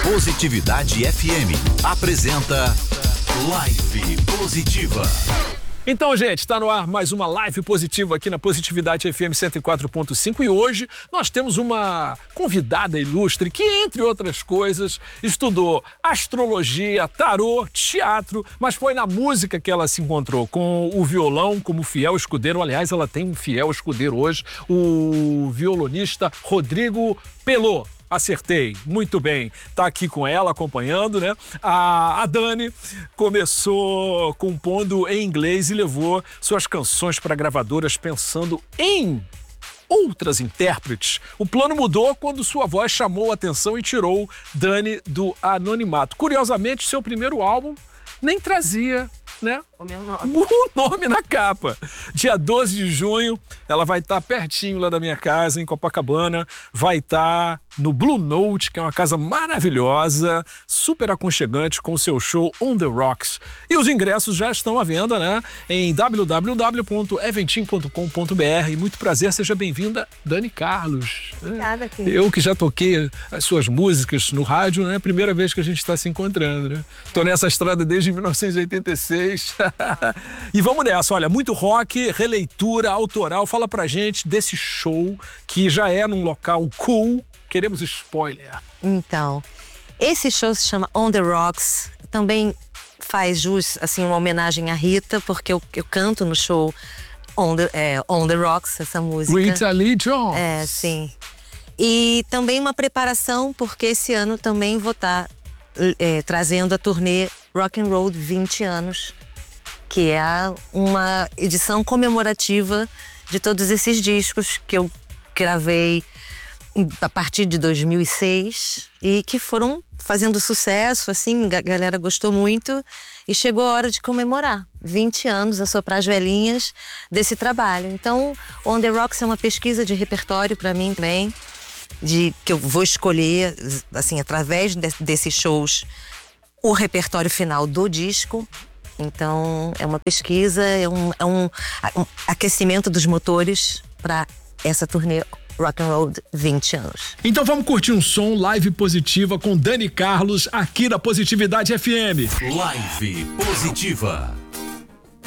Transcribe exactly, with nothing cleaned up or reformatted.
Positividade F M apresenta Live Positiva. Então, gente, está no ar mais uma live positiva aqui na Positividade F M cento e quatro ponto cinco e hoje nós temos uma convidada ilustre que, entre outras coisas, estudou astrologia, tarô, teatro, mas foi na música que ela se encontrou com o violão como fiel escudeiro. Aliás, ela tem um fiel escudeiro hoje, o violonista Rodrigo Pelô. Acertei, muito bem. Tá aqui com ela, acompanhando, né? A, a Dani começou compondo em inglês e levou suas canções para gravadoras pensando em outras intérpretes. O plano mudou quando sua voz chamou a atenção e tirou Dani do anonimato. Curiosamente, seu primeiro álbum nem trazia, né, o meu nome. o nome na capa. Dia doze de junho, ela vai estar pertinho lá da minha casa, em Copacabana. Vai estar no Blue Note, que é uma casa maravilhosa, super aconchegante, com o seu show On The Rocks. E os ingressos já estão à venda, né, em w w w ponto eventim ponto com ponto b r. Muito prazer, seja bem-vinda, Dani Carlos. Obrigada, querido. Eu que já toquei as suas músicas no rádio, né, primeira vez que a gente está se encontrando, né. Tô nessa estrada desde mil novecentos e oitenta e seis. E vamos nessa, olha, muito rock, releitura, autoral. Fala pra gente desse show que já é num local cool. Queremos spoiler. Então, esse show se chama On The Rocks. Também faz jus, assim, uma homenagem à Rita, porque eu, eu canto no show On The, é, On The Rocks, essa música. Rita Lee Jones. É, sim. E também uma preparação, porque esse ano também vou estar é, trazendo a turnê Rock and Roll vinte anos, que é uma edição comemorativa de todos esses discos que eu gravei a partir de dois mil e seis e que foram fazendo sucesso, assim, a galera gostou muito e chegou a hora de comemorar vinte anos, assoprar as velhinhas desse trabalho. Então, On The Rocks é uma pesquisa de repertório para mim também, de que eu vou escolher, assim, através de, desses shows, o repertório final do disco. Então, é uma pesquisa, é um, é um, um aquecimento dos motores para essa turnê Rock and Roll vinte anos. Então vamos curtir um som live positiva com Dani Carlos aqui da Positividade F M. Live Positiva.